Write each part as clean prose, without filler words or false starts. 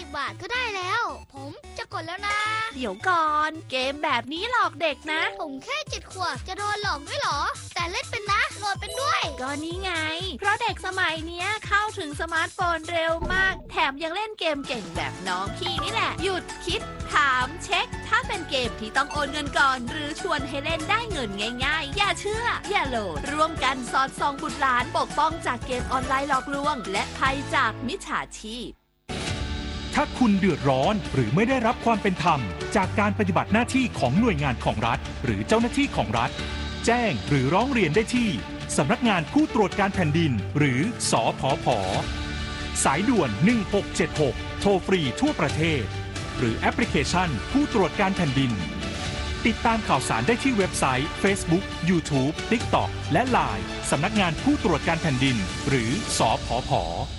บาทก็ได้แล้วผมจะกดแล้วนะเดี๋ยวก่อนเกมแบบนี้หลอกเด็กนะผมแค่7 ขวบจะโดนหลอกด้วยเหรอแต่เล่นเป็นนะโหลดเป็นด้วยก็นี่ไงเพราะเด็กสมัยเนี้ยเข้าถึงสมาร์ทโฟนเร็วมากแถมยังเล่นเกมเก่งแบบน้องพี่นี่แหละหยุดคิดถามเช็คถ้าเป็นเกมที่ต้องโอนเงินก่อนหรือชวนให้เล่นได้เงินง่ายๆอย่าเชื่ออย่าโหลดร่วมกันสอดส่องบุตรหลานปกป้องจากเกมออนไลน์หลอกลวงและภัยจากมิจฉาชีพถ้าคุณเดือดร้อนหรือไม่ได้รับความเป็นธรรมจากการปฏิบัติหน้าที่ของหน่วยงานของรัฐหรือเจ้าหน้าที่ของรัฐแจ้งหรือร้องเรียนได้ที่สำนักงานผู้ตรวจการแผ่นดินหรือสผผ.สายด่วน1676โทรฟรีทั่วประเทศหรือแอปพลิเคชันผู้ตรวจการแผ่นดินติดตามข่าวสารได้ที่เว็บไซต์ Facebook YouTube TikTok และ LINE สำนักงานผู้ตรวจการแผ่นดินหรือสผผ.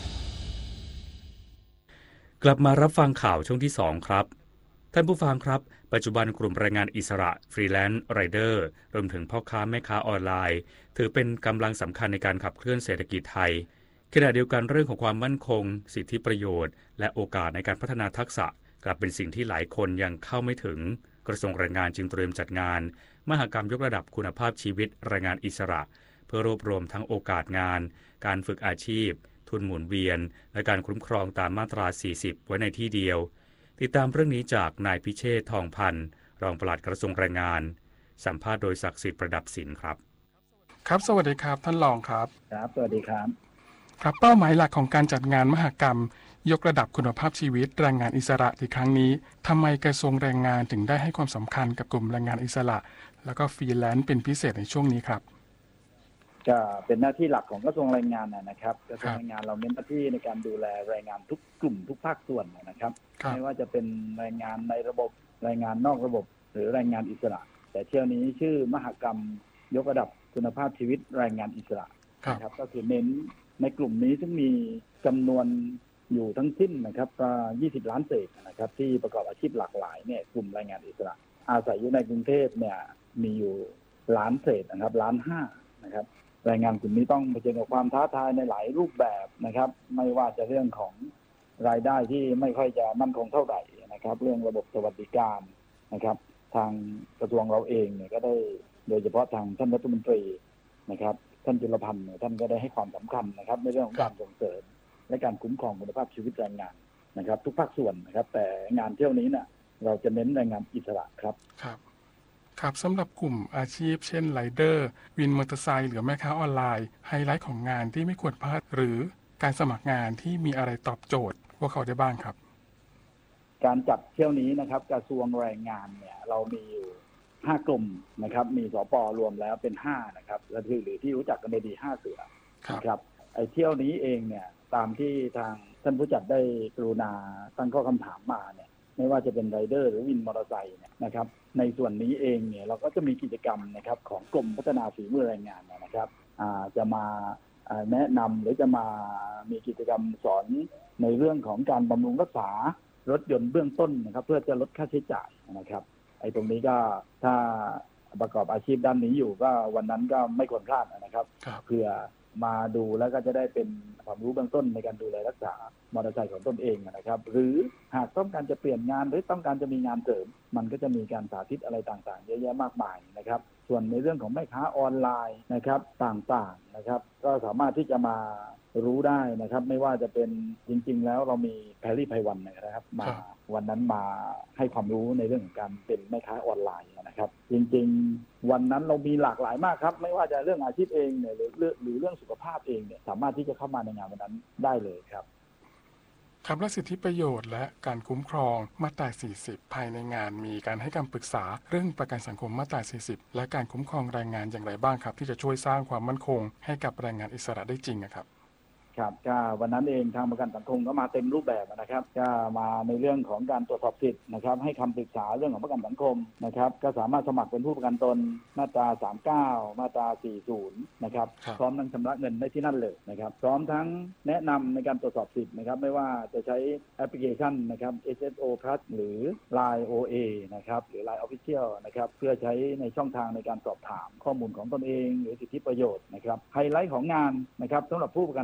กลับมารับฟังข่าวช่วงที่2ครับท่านผู้ฟังครับปัจจุบันกลุ่มแรงงานอิสระฟรีแลนซ์ไรเดอร์รวมถึงพ่อค้าแม่ค้าออนไลน์ถือเป็นกำลังสำคัญในการขับเคลื่อนเศรษฐกิจไทยขณะเดียวกันเรื่องของความมั่นคงสิทธิประโยชน์และโอกาสในการพัฒนาทักษะกลับเป็นสิ่งที่หลายคนยังเข้าไม่ถึงกระทรวงแรงงานจึงเตรียมจัดงานมหกรรมยกระดับคุณภาพชีวิตแรงงานอิสระเพื่อรวบรวมทั้งโอกาสงานการฝึกอาชีพทุนหมุนเวียนและการคุ้มครองตามมาตรา 40 ไว้ในที่เดียวติดตามเรื่องนี้จากนายพิเชษฐ์ทองพันธ์รองปลัดกระทรวงแรงงานสัมภาษณ์โดยศักดิ์สิทธิ์ประดับสินครับครับสวัสดีครับท่านรองครับครับสวัสดีครับครับเป้าหมายหลักของการจัดงานมหกรรมยกระดับคุณภาพชีวิตแรงงานอิสระในครั้งนี้ทำไมกระทรวงแรงงานถึงได้ให้ความสำคัญกับกลุ่มแรงงานอิสระแล้วก็ฟรีแลนซ์เป็นพิเศษในช่วงนี้ครับก็เป็นหน้าที่หลักของกระทรวงแรงงานนะครับกระทรวงแรงงานเราเน้นหน้าที่ในการดูแลแรงงานทุกกลุ่มทุกภาคส่วนนะครับไม่ว่าจะเป็นแรงงานในระบบแรงงานนอกระบบหรือแรงงานอิสระแต่เที่ยวนี้ชื่อมหกรรมยกระดับคุณภาพชีวิตแรงงานอิสระนะครับก็คือเน้นในกลุ่มนี้ซึ่งมีจำนวนอยู่ทั้งสิ้นนะครับก็20 ล้านเศษนะครับที่ประกอบอาชีพหลากหลายเนี่ยกลุ่มแรงงานอิสระอาศัยอยู่ในกรุงเทพเนี่ยมีอยู่ล้านเศษนะครับ1.5 ล้านนะครับแรงงานกลุ่มนี้ต้องเผชิญกับความท้าทายในหลายรูปแบบนะครับไม่ว่าจะเรื่องของรายได้ที่ไม่ค่อยจะมั่นคงเท่าไหร่นะครับเรื่องระบบสวัสดิการนะครับทางกระทรวงเราเองเนี่ยก็ได้โดยเฉพาะทางท่านรัฐมนตรีนะครับท่านจุลพันธ์ท่านก็ได้ให้ความสำคัญนะครับในเรื่องของการส่งเสริมและการคุ้มครองคุณภาพชีวิตแรงงานนะครับทุกภาคส่วนนะครับแต่งานเที่ยวนี้เนี่ยเราจะเน้นแรงงานอิสระครับครับสำหรับกลุ่มอาชีพเช่นไรเดอร์วินมอเตอร์ไซค์หรือแม่ค้าออนไลน์ไฮไลท์ของงานที่ไม่ควรพลาดหรือการสมัครงานที่มีอะไรตอบโจทย์พวกเขาได้บ้างครับการจัดเที่ยวนี้นะครับกระทรวงแรงงานเนี่ยเรามีอยู่5 กลุ่มนะครับมีสป.รวมแล้วเป็น5นะครับและหรือที่รู้จักกันดี5 เสือนะครับไอ้เที่ยวนี้เองเนี่ยตามที่ทางท่านผู้จัดได้กรุณาตั้งข้อคำถามมาเนี่ยไม่ว่าจะเป็นไรเดอร์หรือวินมอเตอร์ไซค์เนี่ยนะครับในส่วนนี้เองเนี่ยเราก็จะมีกิจกรรมนะครับของกรมพัฒนาฝีมือแรงงานนะครับจะมาแนะนำหรือจะมามีกิจกรรมสอนในเรื่องของการบำรุงรักษารถยนต์เบื้องต้นนะครับเพื่อจะลดค่าใช้จ่ายนะครับไอ้ตรงนี้ก็ถ้าประกอบอาชีพด้านนี้อยู่ก็วันนั้นก็ไม่ควรพลาดนะครับเพื่อมาดูแล้วก็จะได้เป็นความรู้เบื้องต้นในการดูแลรักษามอเตอร์ไซค์ของตนเองนะครับหรือหากต้องการจะเปลี่ยนงานหรือต้องการจะมีงานเสริมมันก็จะมีการสาธิตอะไรต่างๆเยอะแยะมากมายนะครับส่วนในเรื่องของแม่ค้าออนไลน์นะครับต่างๆนะครับก็สามารถที่จะมารู้ได้นะครับไม่ว่าจะเป็นจริงๆแล้วเรามีแพรรี่ไพวันนะครับมาวันนั้นมาให้ความรู้ในเรื่องของการเป็นแม่ค้าออนไลน์นะครับจริงๆวันนั้นเรามีหลากหลายมากครับไม่ว่าจะเรื่องอาชีพเองเนี่ยหรือเรื่องสุขภาพเองเนี่ยสามารถที่จะเข้ามาในงานวันนั้นได้เลยครับและสิทธิประโยชน์และการคุ้มครองมาตรา 40 ภายในงานมีการให้คำปรึกษาเรื่องประกันสังคมมาตรา 40 และการคุ้มครองแรงงานอย่างไรบ้างครับที่จะช่วยสร้างความมั่นคงให้กับแรงงานอิสระได้จริงนะครับครับก็วันนั้นเองทางประกันสังคมก็มาเต็มรูปแบบนะครับก็มาในเรื่องของการตรวจสอบสิทธิ์นะครับให้คำปรึกษาเรื่องของประกันสังคมนะครับก็สามารถสมัครเป็นผู้ประกันตนมาตรา 39 มาตรา 40 นะครับพร้อมทั้งชำระเงินได้ที่นั่นเลยนะครับพร้อมทั้งแนะนำในการตรวจสอบสิทธิ์นะครับไม่ว่าจะใช้แอปพลิเคชันนะครับ SSO Plus หรือ Line OA นะครับหรือ Line Official นะครับเพื่อใช้ในช่องทางในการสอบถามข้อมูลของตนเองหรือสิทธิประโยชน์นะครับไฮไลท์ของงานนะครับสำหรับผู้ประกันตน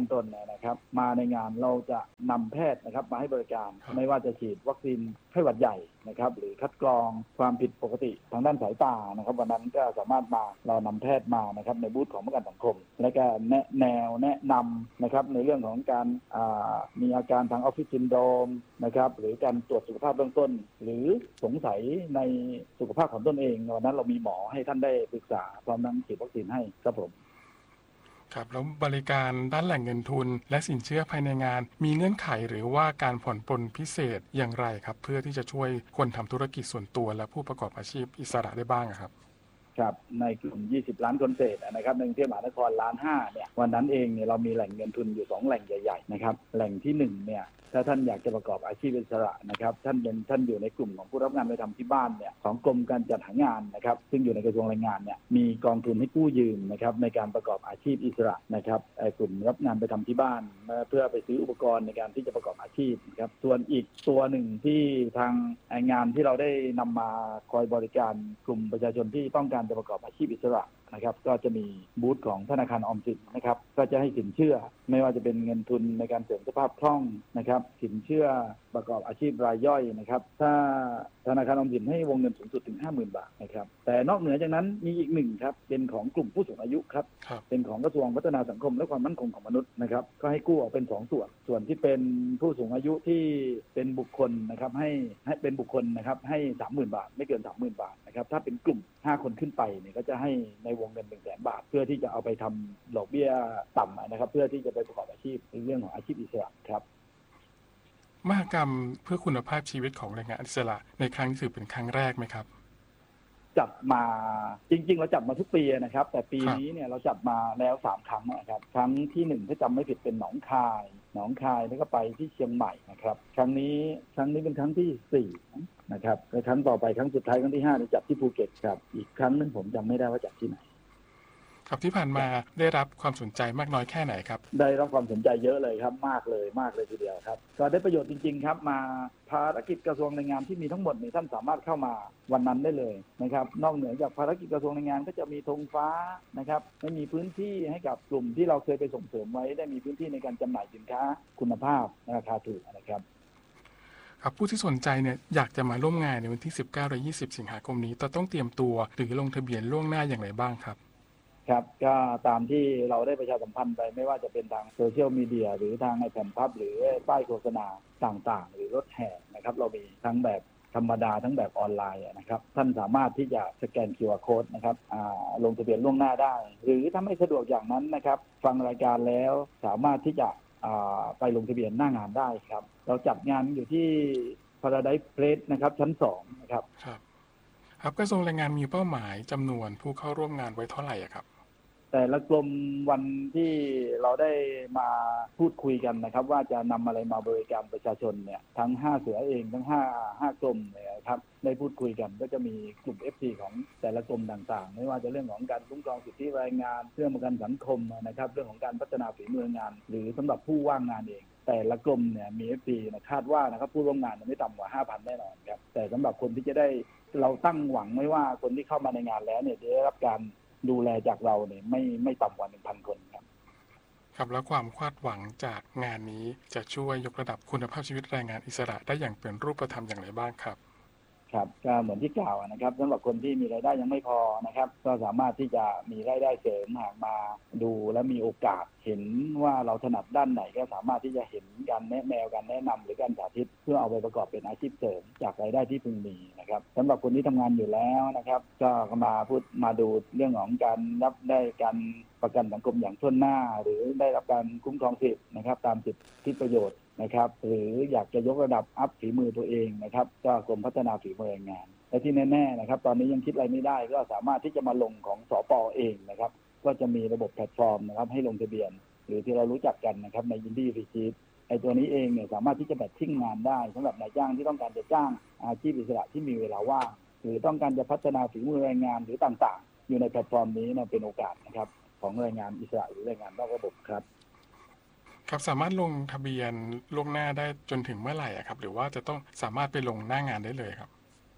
นะครับมาในงานเราจะนำแพทย์นะครับมาให้บริการไม่ว่าจะฉีดวัคซีนไข้หวัดใหญ่นะครับหรือคัดกรองความผิดปกติทางด้านสายตานะครับวันนั้นก็สามารถมาเรานำแพทย์มานะครับในบูธของประกันสังคมและก็แนะนำนะครับในเรื่องของการมีอาการทางออฟฟิศซินโดรมนะครับหรือการตรวจสุขภาพเบื้องต้นหรือสงสัยในสุขภาพของตนเองวันนั้นเรามีหมอให้ท่านได้ปรึกษาพร้อมทั้งฉีดวัคซีนให้ครับผมครับแล้วบริการด้านแหล่งเงินทุนและสินเชื่อภายในงานมีเงื่อนไขหรือว่าการผ่อนปลนพิเศษอย่างไรครับเพื่อที่จะช่วยคนทำธุรกิจส่วนตัวและผู้ประกอบอาชีพอิสระได้บ้างครับครับในกลุ่ม20ล้านคนเศษนะครับในกรุงเทพมหานคร1.5 ล้านเนี่ยวันนั้นเองเนี่ยเรามีแหล่งเงินทุนอยู่2แหล่งใหญ่ๆนะครับแหล่งที่1เนี่ยถ้าท่านอยากจะประกอบอาชีพอิสระนะครับท่านอยู่ในกลุ่มของผู้รับงานไปทำที่บ้านเนี่ยของกรมการจัดหางานนะครับซึ่งอยู่ในกระทรวงแรงงานเนี่ยมีกองทุนให้กู้ยืมนะครับในการประกอบอาชีพอิสระนะครับกลุ่มรับงานไปทำที่บ้านเพื่อไปซื้ออุปกรณ์ในการที่จะประกอบอาชีพครับส่วนอีกตัวหนึ่งที่ทางงานที่เราได้นำมาคอยบริการกลุ่มประชาชนที่ต้องการจะประกอบอาชีพอิสระนะครับก็จะมีบูธของธนาคารออมสินนะครับก็จะให้สินเชื่อไม่ว่าจะเป็นเงินทุนในการเสริมสภาพคล่องนะครับสินเชื่อประกอบอาชีพรายย่อยนะครับถ้าธนาคารออมสินให้วงเงินสูงสุดถึง 50,000 บาทนะครับแต่นอกเหนือจากนั้นมีอีกหนึ่งครับเป็นของกลุ่มผู้สูงอายุครับเป็นของกระทรวงพัฒนาสังคมและความมั่นคงของมนุษย์นะครับก็ให้กู้ออกเป็น2ส่วนที่เป็นผู้สูงอายุที่เป็นบุคคลนะครับให้เป็นบุคคลนะครับให้ 30,000 บาทไม่เกิน 30,000 บาทนะครับถ้าเป็นกลุ่ม5คนขึ้นไปเนี่ยก็จะให้ในวงเงิน 100,000 บาทเพื่อที่จะเอาไปทำดอกเบี้ยต่ำนะครับเพื่อที่จะไปประกอบอาชีพในเรื่องของอาชีพอิสระครับมหกรรมเพื่อคุณภาพชีวิตของแรงงานอิสระในครั้งนี้ถือเป็นครั้งแรกไหมครับจัดมาจริงๆเราจัดมาทุกปีนะครับแต่ปีนี้เนี่ยเราจัดมาแล้ว3 ครั้งนะครับครั้งที่1ถ้าจำไม่ผิดเป็นหนองคายแล้วก็ไปที่เชียงใหม่นะครับครั้งนี้เป็นครั้งที่4นะครับและครั้งต่อไปครั้งสุดท้ายครั้งที่5จะจัดที่ภูเก็ตครับอีกครั้งนึงผมจำไม่ได้ว่าจัดที่ไหนครับที่ผ่านมาได้รับความสนใจมากน้อยแค่ไหนครับได้รับความสนใจเยอะเลยครับมากเลยทีเดียวครับก็ได้ประโยชน์จริงๆครับมาภารกิจกระทรวงแรงงานที่มีทั้งหมดนี่ท่านสามารถเข้ามาวันนั้นได้เลยนะครับนอกเหนือจากภารกิจกระทรวงแรงงานก็จะมีธงฟ้านะครับไม่มีพื้นที่ให้กับกลุ่มที่เราเคยไปส่งเสริมไว้ได้มีพื้นที่ในการจำหน่ายสินค้าคุณภาพราคาถูกนะครับครับผู้ที่สนใจเนี่ยอยากจะมาร่วมงานในวันที่19และ20 สิงหาคมนี้ต้องเตรียมตัวหรือลงทะเบียนล่วงหน้าอย่างไรบ้างครับครับก็ตามที่เราได้ประชาสัมพันธ์ไปไม่ว่าจะเป็นทางโซเชียลมีเดียหรือทางแผ่นพับหรือป้ายโฆษณาต่างๆหรือรถแห่นะครับเรามีทั้งแบบธรรมดาทั้งแบบออนไลน์นะครับท่านสามารถที่จะสแกน QR Code นะครับลงทะเบียนล่วงหน้าได้หรือถ้าไม่สะดวกอย่างนั้นนะครับฟังรายการแล้วสามารถที่จะไปลงทะเบียนหน้างานได้ครับเราจัดงานอยู่ที่ Paradise Place นะครับชั้น2นะครับครับกระทรวงแรงงานมีเป้าหมายจำนวนผู้เข้าร่วมงานไว้เท่าไหร่ครับแต่ละกลุ่มวันที่เราได้มาพูดคุยกันนะครับว่าจะนำอะไรมาบริการประชาชนเนี่ยทั้ง5เสือเองทั้ง5กลุ่มเนี่ยครับได้พูดคุยกันก็จะมีกลุ่ม FC ของแต่ละกลุ่มต่างๆไม่ว่าจะเรื่องของการคุ้มครองสิทธิแรงงานเรื่องประกันสังคมนะครับเรื่องของการพัฒนาฝีมืองานหรือสำหรับผู้ว่างงานเองแต่ละกลุ่มเนี่ยมี FC คาดว่านะครับผู้ร่วมงานไม่ต่ำกว่า 5,000 แน่นอนครับแต่สำหรับคนที่จะได้เราตั้งหวังไว้ว่าคนที่เข้ามาในงานแล้วเนี่ยจะได้รับการดูแลจากเราเนี่ยไม่ต่ำกว่า 1,000 คนครับครับแล้วความคาดหวังจากงานนี้จะช่วยยกระดับคุณภาพชีวิตแรงงานอิสระได้อย่างเป็นรูปธรรมอย่างไรบ้างครับครับก็เหมือนที่กล่าวนะครับสำหรับคนที่มีรายได้ยังไม่พอนะครับก็สามารถที่จะมีรายได้เสริมหากมาดูและมีโอกาสเห็นว่าเราถนัดด้านไหนก็สามารถที่จะเห็นการแนะแนวการแนะนำหรือการสาธิตเพื่อเอาไปประกอบเป็นอาชีพเสริมจากรายได้ที่พึงมีนะครับสำหรับคนที่ทำงานอยู่แล้วนะครับก็มาดูเรื่องของการรับได้การประกันสังคมอย่างทั่วหน้าหรือได้รับการคุ้มครองสิทธินะครับตามสิทธิประโยชน์นะครับหรืออยากจะยกระดับอัพฝีมือตัวเองนะครับก็กรมพัฒนาฝีมือแรงงานและที่แน่ๆนะครับตอนนี้ยังคิดอะไรไม่ได้ก็สามารถที่จะมาลงของสป.เองนะครับก็จะมีระบบแพลตฟอร์มนะครับให้ลงทะเบียนหรือที่เรารู้จักกันนะครับในยินดีรีชีทไอ้ตัวนี้เองเนี่ยสามารถที่จะแบทชิ่งงานได้สำหรับนายจ้างที่ต้องการจะจ้างอาชีพอิสระที่มีเวลาว่างหรือต้องการจะพัฒนาฝีมือแรงงานหรือต่างๆอยู่ในแพลตฟอร์มนี้นะเป็นโอกาสนะครับของแรงงานอิสระหรือแรงงานนอกระบบครับครับสามารถลงทะเบียนล่วงหน้าได้จนถึงเมื่อไหร่ครับหรือว่าจะต้องสามารถไปลงหน้างานได้เลยครับ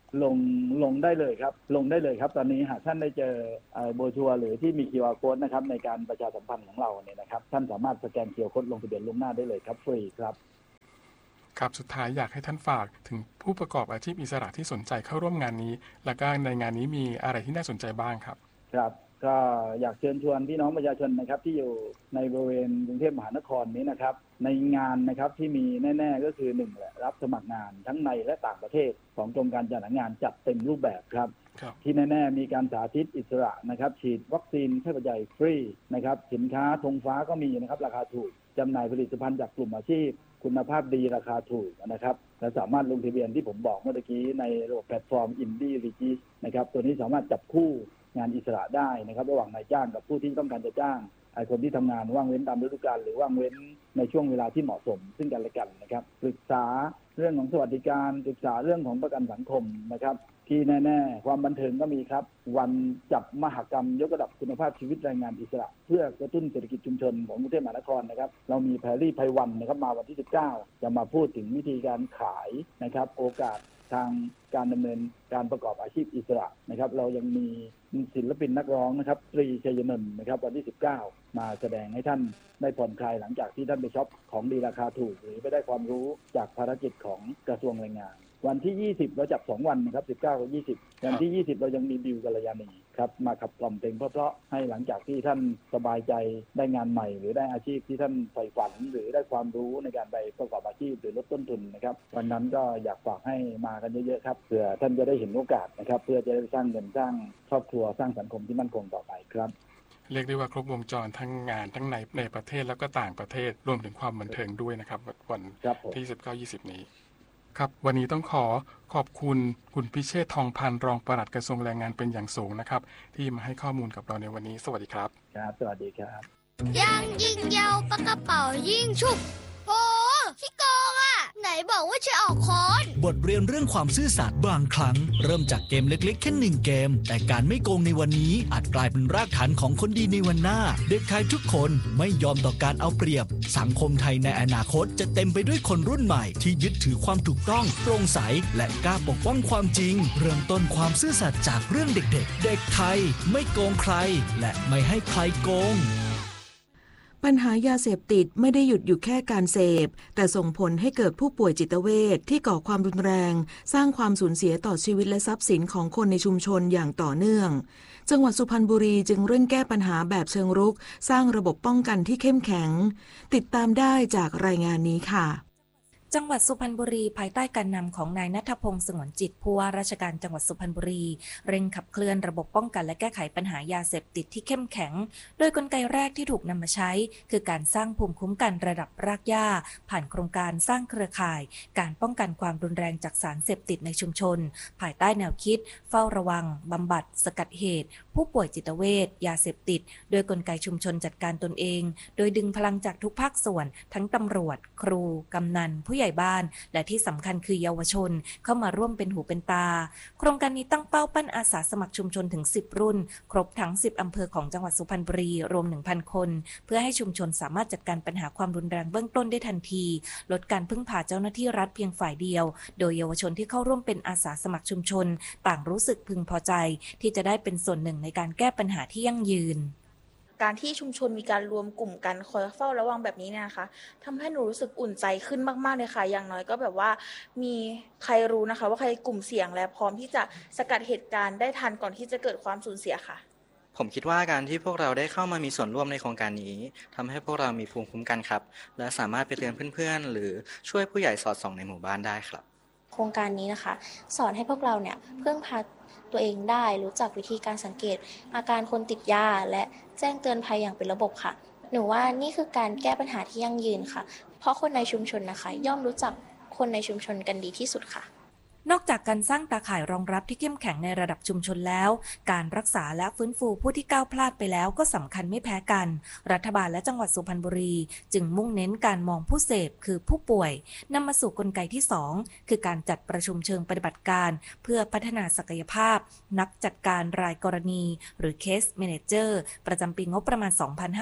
ลงได้เลยครับลงได้เลยครับตอนนี้หากท่านได้เจอโบชัวหรือที่มี QR Code นะครับในการประชาสัมพันธ์ของเราเนี่ยนะครับท่านสามารถสแกน QR Code ลงทะเบียนล่วงหน้าได้เลยครับฟรีครับครับสุดท้ายอยากให้ท่านฝากถึงผู้ประกอบอาชีพอิสระที่สนใจเข้าร่วมงานนี้และก็ในงานนี้มีอะไรที่น่าสนใจบ้างครับครับก็อยากเชิญชวนพี่น้องประชาชนนะครับที่อยู่ในบริเวณกรุงเทพมหานครนี้นะครับในงานนะครับที่มีแน่ๆก็คือ1แหละรับสมัครงานทั้งในและต่างประเทศของกรมการจัดหางานจัดเต็มรูปแบบครับที่แน่ๆมีการสาธิตอิสระนะครับฉีดวัคซีนไข้หวัดใหญ่ฟรีนะครับสินค้าธงฟ้าก็มีนะครับราคาถูกจำหน่ายผลิตภัณฑ์จากกลุ่มอาชีพคุณภาพดีราคาถูกนะครับและสามารถลงทะเบียนที่ผมบอกเมื่อกี้ในระบบแพลตฟอร์ม Indie Regis นะครับตัวนี้สามารถจับคู่งานอิสระได้นะครับระหว่างนายจ้างกับผู้ที่ต้องการจะจ้างคนที่ทำงานว่างเว้นตามฤดูกาลหรือว่างเว้นในช่วงเวลาที่เหมาะสมซึ่งกันและกันนะครับปรึกษาเรื่องของสวัสดิการปรึกษาเรื่องของประกันสังคมนะครับที่แน่ๆความบันเทิงก็มีครับวันจับมหกรรมยกระดับคุณภาพชีวิตแรงงานอิสระเพื่อกระตุ้นเศรษฐกิจชุมชนของกรุงเทพมหานครนะครับเรามีแพรรี่ไพวันนะครับมาวันที่19จะมาพูดถึงวิธีการขายนะครับโอกาสทางการดำเนินการประกอบอาชีพอิสระนะครับเรายังมีศิลปินนักร้องนะครับตรีชัยนนท์นะครับวันที่19มาแสดงให้ท่านได้ผ่อนคลายหลังจากที่ท่านไปช็อปของดีราคาถูกหรือไปได้ความรู้จากภารกิจของกระทรวงแรงงานวันที่20เราจับ2วันนะครับ19กับ20วันที่20เรายังมีบิวกัลยาณีครับมาขับกล่อมเพลงเพราะๆให้หลังจากที่ท่านสบายใจได้งานใหม่หรือได้อาชีพที่ท่านใฝ่ฝันหรือได้ความรู้ในการไปประกอบอาชีพหรือลดต้นทุนนะครับวันนั้นก็อยากฝากให้มากันเยอะๆครับเพื่อท่านจะได้เห็นโอกาสนะครับเพื่อจะได้สร้างเงินสร้างครอบครัวสร้างสังคมที่มั่นคงต่อไปครับเรียกได้ว่าครบวงจรทั้งงานทั้งในประเทศแล้วก็ต่างประเทศรวมถึงความบันเทิงด้วยนะครับวันที่19-20นี้ครับวันนี้ต้องขอบคุณคุณพิเชษฐ์ทองพันธ์รองปลัดกระทรวงแรงงานเป็นอย่างสูงนะครับที่มาให้ข้อมูลกับเราในวันนี้สวัสดีครับครับสวัสดีครับยังยิงยาวปากกระเป๋ายิงฉุบโหขี้โกงอ่ะไหนบอกว่าจะออกค้อนบทเรียนเรื่องความซื่อสัตย์บางครั้งเริ่มจากเกมเล็กๆแค่1เกมแต่การไม่โกงในวันนี้อาจกลายเป็นรากฐานของคนดีในวันหน้าเด็กไทยทุกคนไม่ยอมต่อการเอาเปรียบสังคมไทยในอนาคตจะเต็มไปด้วยคนรุ่นใหม่ที่ยึดถือความถูกต้องโปร่งใสและกล้าปกป้องความจริงเริ่มต้นความซื่อสัตย์จากเรื่องเด็กๆเด็กไทยไม่โกงใครและไม่ให้ใครโกงปัญหายาเสพติดไม่ได้หยุดอยู่แค่การเสพแต่ส่งผลให้เกิดผู้ป่วยจิตเวชที่ก่อความรุนแรงสร้างความสูญเสียต่อชีวิตและทรัพย์สินของคนในชุมชนอย่างต่อเนื่องจังหวัดสุพรรณบุรีจึงเร่งแก้ปัญหาแบบเชิงรุกสร้างระบบป้องกันที่เข้มแข็งติดตามได้จากรายงานนี้ค่ะจังหวัดสุพรรณบุรีภายใต้การนำของนายณัฐพงษ์สงวนจิตผู้ว่าราชการจังหวัดสุพรรณบุรีเร่งขับเคลื่อนระบบป้องกันและแก้ไขปัญหายาเสพติดที่เข้มแข็งโดยกลไกแรกที่ถูกนำมาใช้คือการสร้างภูมิคุ้มกันระดับรากหญ้าผ่านโครงการสร้างเครือข่ายการป้องกันความรุนแรงจากสารเสพติดในชุมชนภายใต้แนวคิดเฝ้าระวังบำบัดสกัดเหตุผู้ป่วยจิตเวชยาเสพติดโดยกลไกชุมชนจัดการตนเองโดยดึงพลังจากทุกภาคส่วนทั้งตำรวจครูกำนันผู้ใหญ่บ้านและที่สำคัญคือเยาวชนเข้ามาร่วมเป็นหูเป็นตาโครงการนี้ตั้งเป้าปั้นอาสาสมัครชุมชนถึง10รุ่นครบทั้ง10อำเภอของจังหวัดสุพรรณบุรีรวม 1,000 คนเพื่อให้ชุมชนสามารถจัดการปัญหาความรุนแรงเบื้องต้นได้ทันทีลดการพึ่งพาเจ้าหน้าที่รัฐเพียงฝ่ายเดียวโดยเยาวชนที่เข้าร่วมเป็นอาสาสมัครชุมชนต่างรู้สึกพึงพอใจที่จะได้เป็นส่วนหนึ่งในการแก้ปัญหาที่ยั่งยืนการที่ชุมชนมีการรวมกลุ่มกันคอยเฝ้าระวังแบบนี้เนี่ยนะคะทำให้หนูรู้สึกอุ่นใจขึ้นมากๆเลยค่ะอย่างน้อยก็แบบว่ามีใครรู้นะคะว่าใครกลุ่มเสี่ยงและพร้อมที่จะสกัดเหตุการณ์ได้ทันก่อนที่จะเกิดความสูญเสียค่ะผมคิดว่าการที่พวกเราได้เข้ามามีส่วนร่วมในโครงการนี้ทำให้พวกเรามีภูมิคุ้มกันครับและสามารถไปเตือนเพื่อนๆหรือช่วยผู้ใหญ่สอดส่องในหมู่บ้านได้ครับโครงการนี้นะคะสอนให้พวกเราเนี่ยพึ่งพาตัวเองได้รู้จักวิธีการสังเกตอาการคนติดยาและแจ้งเตือนภัยอย่างเป็นระบบค่ะหนูว่านี่คือการแก้ปัญหาที่ยั่งยืนค่ะเพราะคนในชุมชนนะคะย่อมรู้จักคนในชุมชนกันดีที่สุดค่ะนอกจากการสร้างตาข่ายรองรับที่เข้มแข็งในระดับชุมชนแล้วการรักษาและฟื้นฟูผู้ที่ก้าวพลาดไปแล้วก็สำคัญไม่แพ้กันรัฐบาลและจังหวัดสุพรรณบุรีจึงมุ่งเน้นการมองผู้เสพคือผู้ป่วยนำมาสู่กลไกที่2คือการจัดประชุมเชิงปฏิบัติการเพื่อพัฒนาศักยภาพนักจัดการรายกรณีหรือ Case Manager ประจำปีงบประมาณ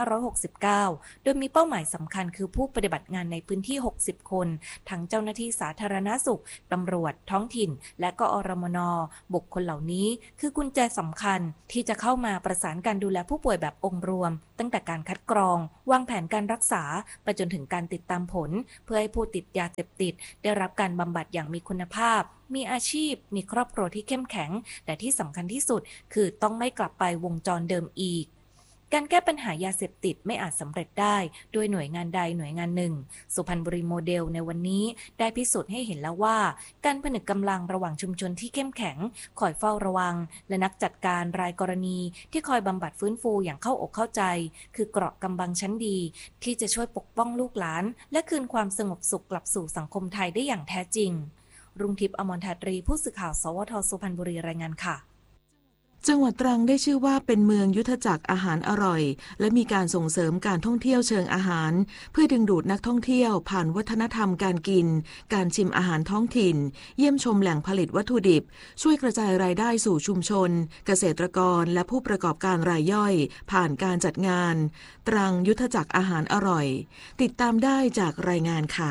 2569 โดยมีเป้าหมายสำคัญคือผู้ปฏิบัติงานในพื้นที่60คนทั้งเจ้าหน้าที่สาธารณสุขตำรวจท้องถิ่นถิ่นและกอรมน.บุคคลเหล่านี้คือกุญแจสำคัญที่จะเข้ามาประสานการดูแลผู้ป่วยแบบองค์รวมตั้งแต่การคัดกรองวางแผนการรักษาไปจนถึงการติดตามผลเพื่อให้ผู้ติดยาเสพติดได้รับการบำบัดอย่างมีคุณภาพมีอาชีพมีครอบครัวที่เข้มแข็งแต่ที่สำคัญที่สุดคือต้องไม่กลับไปวงจรเดิมอีกการแก้ปัญหายาเสพติดไม่อาจสำเร็จได้ด้วยหน่วยงานใดหน่วยงานหนึ่งสุพรรณบุรีโมเดลในวันนี้ได้พิสูจน์ให้เห็นแล้วว่าการผนึกกำลังระหว่างชุมชนที่เข้มแข็งคอยเฝ้าระวังและนักจัดการรายกรณีที่คอยบำบัดฟื้นฟูอย่างเข้าอกเข้าใจคือเกราะกำบังชั้นดีที่จะช่วยปกป้องลูกหลานและคืนความสงบสุขกลับสู่สังคมไทยได้อย่างแท้จริงรุ่งทิพย์อมรธาตรีผู้สื่อข่าวสวท.สุพรรณบุรีรายงานค่ะจังหวัดตรังได้ชื่อว่าเป็นเมืองยุทธจักรอาหารอร่อยและมีการส่งเสริมการท่องเที่ยวเชิงอาหารเพื่อดึงดูดนักท่องเที่ยวผ่านวัฒนธรรมการกินการชิมอาหารท้องถิ่นเยี่ยมชมแหล่งผลิตวัตถุดิบช่วยกระจายรายได้สู่ชุมชนเกษตรกรและผู้ประกอบการรายย่อยผ่านการจัดงานตรังยุทธจักรอาหารอร่อยติดตามได้จากรายงานค่ะ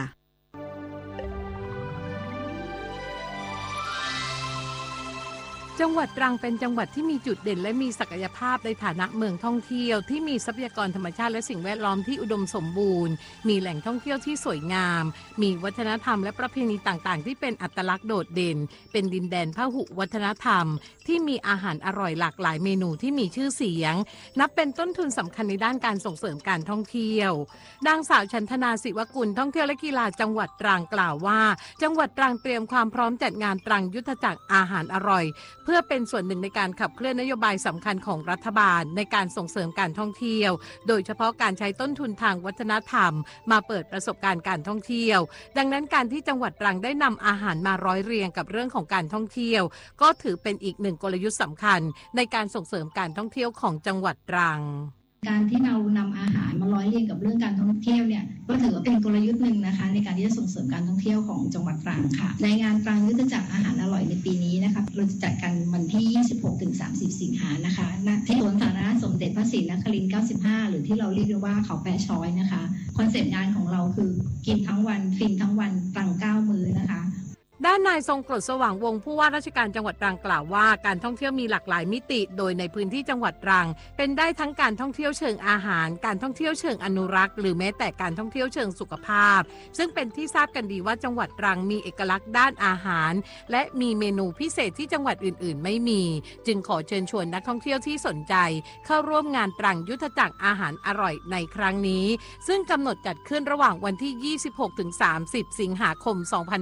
จังหวัดตรังเป็นจังหวัดที่มีจุดเด่นและมีศักยภาพในฐานะเมืองท่องเที่ยวที่มีทรัพยากรธรรมชาติและสิ่งแวดล้อมที่อุดมสมบูรณ์มีแหล่งท่องเที่ยวที่สวยงามมีวัฒนธรรมและประเพณีต่างๆที่เป็นอัตลักษณ์โดดเด่นเป็นดินแดนพหุวัฒนธรรมที่มีอาหารอร่อยหลากหลายเมนูที่มีชื่อเสียงนับเป็นต้นทุนสำคัญในด้านการส่งเสริมการท่องเที่ยวนางสาวชันธนาศิวกุลท่องเที่ยวและกีฬาจังหวัดตรังกล่าวว่าจังหวัดตรังเตรียมความพร้อมจัดงานตรังยุทธจักรอาหารอร่อยเพื่อเป็นส่วนหนึ่งในการขับเคลื่อนนโยบายสำคัญของรัฐบาลในการส่งเสริมการท่องเที่ยวโดยเฉพาะการใช้ต้นทุนทางวัฒนธรรมมาเปิดประสบการณ์การท่องเที่ยวดังนั้นการที่จังหวัดตรังได้นำอาหารมาร้อยเรียงกับเรื่องของการท่องเที่ยวก็ถือเป็นอีกหนึ่งกลยุทธ์สำคัญในการส่งเสริมการท่องเที่ยวของจังหวัดตรังการที่เรานำอาหารมาร้อยเรียงกับเรื่องการท่องเที่ยวเนี่ยก็ถือว่าเป็นกลยุทธ์หนึ่งนะคะในการที่จะส่งเสริมการท่องเที่ยวของจังหวัดตรังค่ะในงานตรังยุทธจักรอาหารอร่อยในปีนี้นะคะเราจะจัดกันวันที่ 26-30 สิงหานะคะณที่สวนสาธารณะสมเด็จพระศรีนครินทร์ 95 หรือที่เราเรียกว่าเขาแปะช้อยนะคะคอนเซปต์งานของเราคือกินทั้งวันฟินทั้งวันตรัง9 มื้อนะคะด้านนายทรงกรดสว่างวงศ์ผู้ว่าราชการจังหวัดตรังกล่าวว่าการท่องเที่ยวมีหลากหลายมิติโดยในพื้นที่จังหวัดตรังเป็นได้ทั้งการท่องเที่ยวเชิงอาหารการท่องเที่ยวเชิงอนุรักษ์หรือแม้แต่การท่องเที่ยวเชิงสุขภาพซึ่งเป็นที่ทราบกันดีว่าจังหวัดตรังมีเอกลักษณ์ด้านอาหารและมีเมนูพิเศษที่จังหวัดอื่นๆไม่มีจึงขอเชิญชวนนักท่องเที่ยวที่สนใจเข้าร่วมงานตรังยุทธจักรอาหารอร่อยในครั้งนี้ซึ่งกำหนดจัดขึ้นระหว่างวันที่ 26-30 สิงหาคม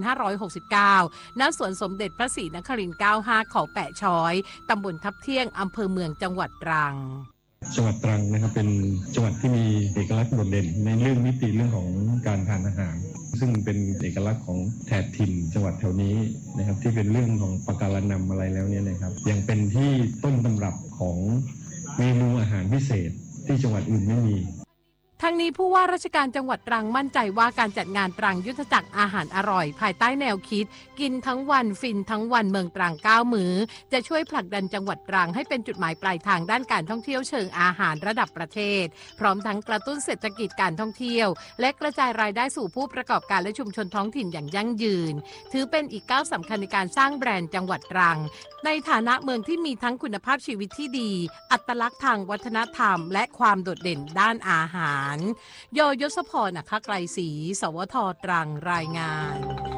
2569 ณ สวนสมเด็จพระศรีนครินทร์ 95 เขาแปะช้อยตำบลทับเที่ยงอำเภอเมืองจังหวัดตรังจังหวัดตรังนะครับเป็นจังหวัดที่มีเอกลักษณ์โดดเด่นในเรื่องมิติเรื่องของการทานอาหารซึ่งเป็นเอกลักษณ์ของแถบถิ่นจังหวัดแถวนี้นะครับที่เป็นเรื่องของปะการังนำอะไรแล้วเนี่ยนะครับยังเป็นที่ต้นตำรับของเมนูอาหารพิเศษที่จังหวัดอื่นไม่มีทั้งนี้ผู้ว่าราชการจังหวัดตรังมั่นใจว่าการจัดงานตรังยุทธจักรอาหารอร่อยภายใต้แนวคิดกินทั้งวันฟินทั้งวันเมืองตรัง9 มื้อจะช่วยผลักดันจังหวัดตรังให้เป็นจุดหมายปลายทางด้านการท่องเที่ยวเชิงอาหารระดับประเทศพร้อมทั้งกระตุ้นเศรษฐกิจการท่องเที่ยวและกระจายรายได้สู่ผู้ประกอบการและชุมชนท้องถิ่นอย่างยั่งยืนถือเป็นอีกก้าวสำคัญในการสร้างแบรนด์จังหวัดตรังในฐานะเมืองที่มีทั้งคุณภาพชีวิตที่ดีอัตลักษณ์ทางวัฒนธรรมและความโดดเด่นด้านอาหารยศพร ณ ไกรศรี สวท ตรังรายงาน